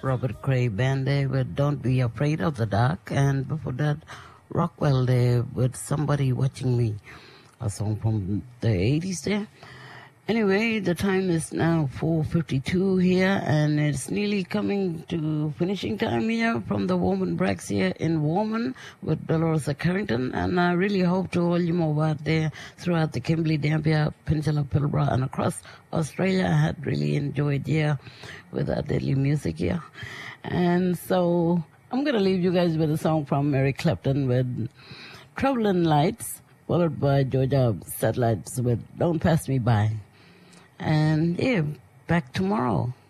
Robert Cray Band there with Don't Be Afraid of the Dark. And before that, Rockwell there with Somebody Watching Me, a song from the 80s there. Anyway, the time is now 4:52 here, and it's nearly coming to finishing time here from the Warman Brags here in Warman with Dolores Carrington. And I really hope to all you more out there throughout the Kimberley, Dampier, Peninsula, Pilbara, and across Australia. I had really enjoyed here with our daily music here. And so I'm going to leave you guys with a song from Eric Clapton with Traveling Lights, followed by Georgia Satellites with Don't Pass Me By. And yeah, back tomorrow.